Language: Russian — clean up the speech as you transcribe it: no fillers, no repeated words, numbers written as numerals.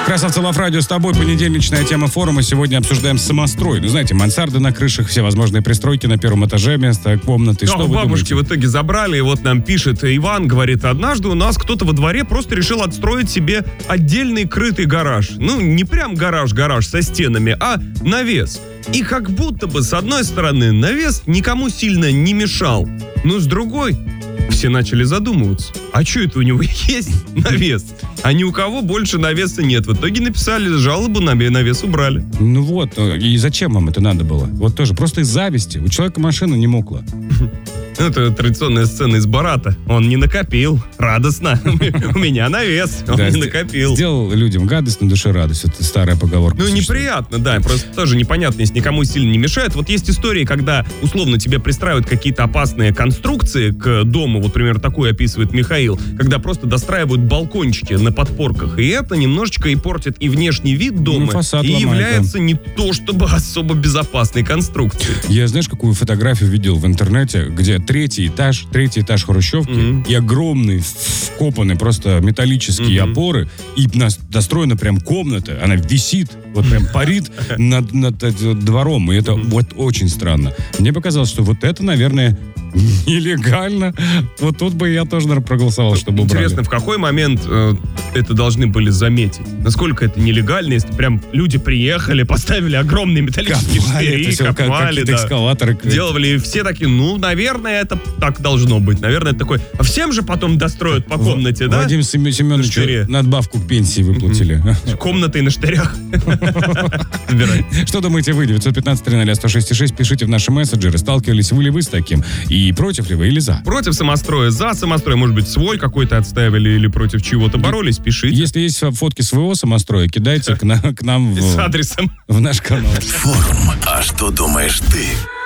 Красавцы Лав Радио с тобой. Понедельничная тема форума. Сегодня обсуждаем самострой. Ну, знаете, мансарды на крышах, все возможные пристройки на первом этаже, место комнаты. Что вы бабушки думаете? в итоге забрали, и вот нам пишет Иван, говорит, однажды у нас кто-то во дворе просто решил отстроить себе отдельный крытый гараж. Ну, не прям гараж со стенами, а навес. И как будто бы, с одной стороны, навес никому сильно не мешал, но с другой... Все начали задумываться, а что это у него есть навес? А ни у кого больше навеса нет. В итоге написали жалобу, навес убрали. Ну вот, и зачем вам это надо было? Вот тоже, просто из зависти. У человека машина не мокла. Это традиционная сцена из Бората. Он не накопил. Радостно. У меня навес. Он не накопил. Сделал людям гадость, на душе радость. Это старая поговорка. Ну, неприятно, да. Просто тоже непонятно, если никому сильно не мешает. Вот есть истории, когда, условно, тебе пристраивают какие-то опасные конструкции к дому. Вот, например, такую описывает Михаил. Когда просто достраивают балкончики на подпорках. И это немножечко и портит и внешний вид дома, фасад и ломает, является не то чтобы особо безопасной конструкцией. Я, знаешь, какую фотографию видел в интернете, где третий этаж хрущевки, и огромные вкопаны просто металлические опоры, и достроена прям комната, она висит, вот прям парит над двором, и это вот очень странно. Мне показалось, что вот это, наверное, нелегально. Вот тут бы я тоже, наверное, проголосовал, чтобы убрали. Интересно, в какой момент это должны были заметить? Насколько это нелегально, если прям люди приехали, поставили огромные металлические штыри, копали, как экскаваторы. Делали, и все такие, ну, наверное, это так должно быть. Наверное, это такой... А всем же потом достроят по комнате, да? Владимир Семенович надбавку к пенсии выплатили. Комнаты на штырях. Что думаете вы? 915-300-106-6. Пишите в наши мессенджеры. Сталкивались вы ли вы с таким? И против ли вы или за? Против самостроя, за самострой. Может быть, свой какой-то отставили или против чего-то боролись, пишите. Если есть фотки своего самостроя, кидайте к нам с адресом в наш канал. Форум. А что думаешь ты?